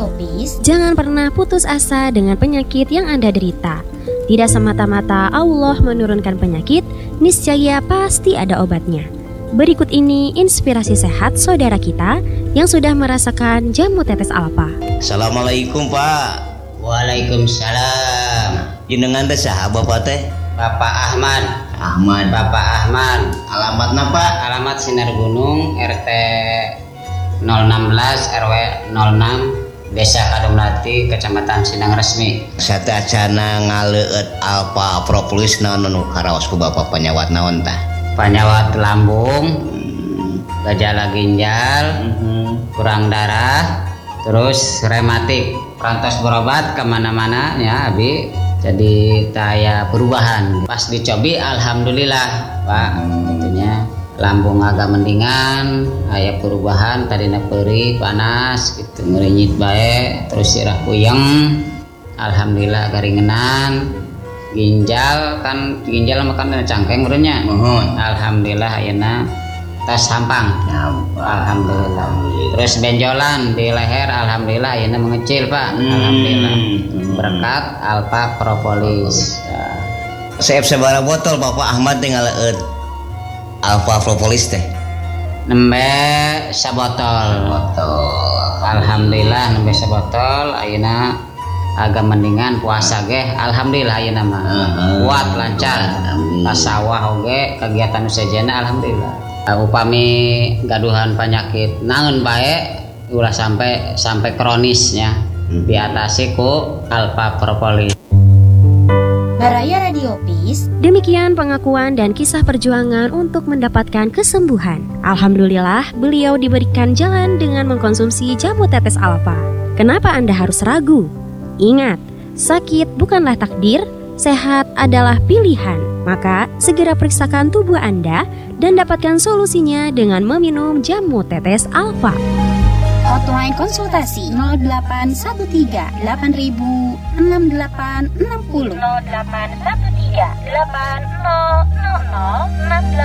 Radio Peace. Jangan pernah putus asa dengan penyakit yang Anda derita. Tidak semata-mata Allah menurunkan penyakit, niscaya pasti ada obatnya. Berikut ini inspirasi sehat saudara kita yang sudah merasakan jamu tetes alfa. Assalamualaikum Pak. Waalaikumsalam. Jenengan teh saha Bapak teh? Bapak Ahmad. Bapak Ahmad. Alamatna Pak? Alamat Sinar Gunung, RT 016 RW 06 Desa Kadumlati, Kecamatan Sindang Resmi. Satacana ngaleueut alfa propolis naon nu karaos ku Bapak penyawat naon tah? Penyawat lambung, gejala ginjal, kurang darah, terus rematik. Perantos berobat kemana-mana ya Abi. Jadi saya perubahan. Pas dicobi alhamdulillah Pak, tentunya lambung agak mendingan, aya perubahan, tadina perih, panas gitu, ngerinyit bae, terus sirah puyeng. Alhamdulillah agak ringenan. Ginjal makan cangkeng urutnya. Alhamdulillah ayeuna tos sampang. Alhamdulillah. Terus benjolan di leher alhamdulillah ayeuna mengecil Pak. Alhamdulillah. Berkat alfa propolis. Seep sabaraha botol Bapak Ahmad teh ngaleueut alfa propolis teh? Nembe sabotol. Alhamdulillah nembe sabotol, ayeuna agak mendingan, puasa ge alhamdulillah ayeuna mah. Kuat lancar. Ka sawah oge kegiatan usajana alhamdulillah. Upami gaduhan penyakit naon bae ulah sampai kronisnya diatasi ku alfa propolis. Baraya Radio Peace. Demikian pengakuan dan kisah perjuangan untuk mendapatkan kesembuhan. Alhamdulillah, beliau diberikan jalan dengan mengkonsumsi jamu tetes alfa. Kenapa Anda harus ragu? Ingat, sakit bukanlah takdir, sehat adalah pilihan. Maka, segera periksakan tubuh Anda dan dapatkan solusinya dengan meminum jamu tetes alfa. Hotline konsultasi 0813 8000 6860 0813 8000 6860.